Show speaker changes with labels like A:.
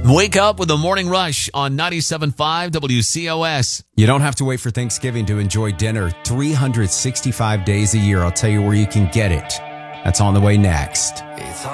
A: Wake up with the Morning Rush on 97.5 WCOS.
B: You don't have to wait for Thanksgiving to enjoy dinner 365 days a year. I'll tell you where you can get it. That's on the way next.